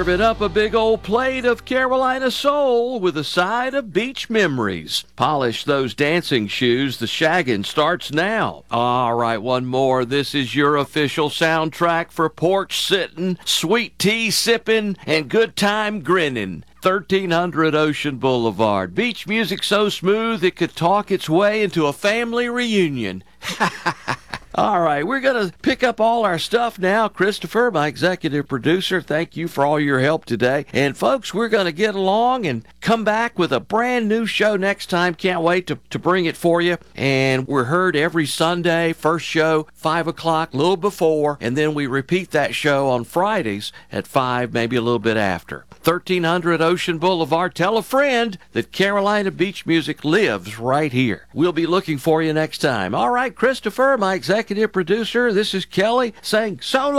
Serve it up a big old plate of Carolina Soul with a side of beach memories. Polish those dancing shoes. The shagging starts now. All right, one more. This is your official soundtrack for porch sitting, sweet tea sipping, and good time grinning. 1300 Ocean Boulevard. Beach music so smooth it could talk its way into a family reunion. All right, we're going to pick up all our stuff now. Christopher, my executive producer, thank you for all your help today. And folks, we're going to get along and come back with a brand new show next time. Can't wait to bring it for you. And we're heard every Sunday, first show, 5 o'clock, a little before, and then we repeat that show on Fridays at 5, maybe a little bit after. 1300 Ocean Boulevard. Tell a friend that Carolina Beach music lives right here. We'll be looking for you next time. All right, Christopher, my executive producer, this is Kelly saying so long.